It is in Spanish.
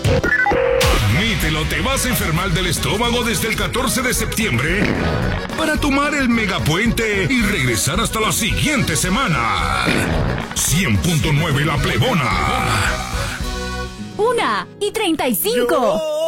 Admítelo, te vas a enfermar del estómago desde el 14 de septiembre para tomar el megapuente y regresar hasta la siguiente semana. 100.9 La Plebona. 1:35.